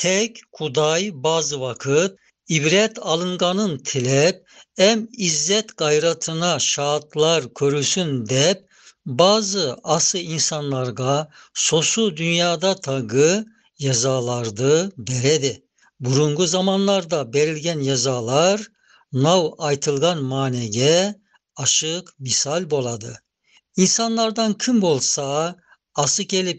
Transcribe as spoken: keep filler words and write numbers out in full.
tek kuday bazı vakit ibret alınganın tilep em izzet gayratına şahatlar körüsün dep bazı ası insanlarga sosu dünyada tagı yazalardı beredi. Burungu zamanlarda berilgen yazalar nav aytılgan manege aşık misal boladı. İnsanlardan kim bolsa ası gelip